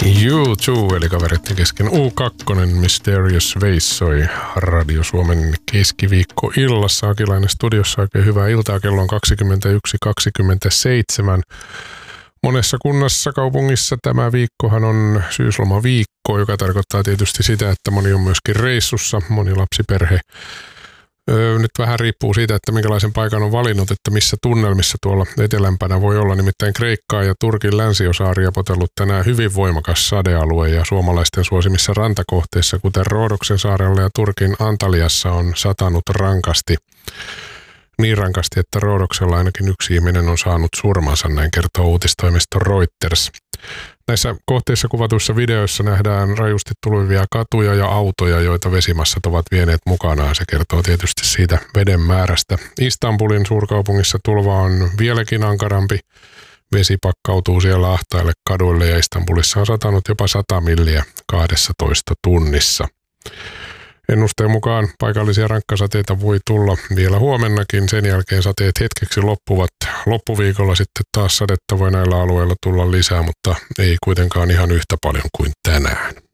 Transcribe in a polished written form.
U2, eli kavereiden kesken U2, Mysterious Ways soi Radio Suomen keskiviikkoillassa. Akilainen studiossa, oikein hyvää iltaa. Kello on 21.27. Monessa kunnassa, kaupungissa tämä viikkohan on syyslomaviikko, joka tarkoittaa tietysti sitä, että moni on myöskin reissussa, moni lapsiperhe. Nyt vähän riippuu siitä, että minkälaisen paikan on valinnut, että missä tunnelmissa tuolla etelämpänä voi olla. Nimittäin Kreikkaa ja Turkin länsiosa on riepotellut tänään hyvin voimakas sadealue ja suomalaisten suosimissa rantakohteissa, kuten Roodoksen saarella ja Turkin Antaliassa on satanut rankasti. Niin rankasti, että Roodoksella ainakin yksi ihminen on saanut surmansa, näin kertoo uutistoimisto Reuters. Näissä kohteissa kuvatuissa videoissa nähdään rajusti tulvivia katuja ja autoja, joita vesimassat ovat vieneet mukanaan. Se kertoo tietysti siitä veden määrästä. Istanbulin suurkaupungissa tulva on vieläkin ankarampi. Vesi pakkautuu siellä ahtaille kaduille ja Istanbulissa on satanut jopa 100 milliä 12 tunnissa. Ennusteen mukaan paikallisia rankkasateita voi tulla vielä huomennakin. Sen jälkeen sateet hetkeksi loppuvat. Loppuviikolla sitten taas sadetta voi näillä alueilla tulla lisää, mutta ei kuitenkaan ihan yhtä paljon kuin tänään.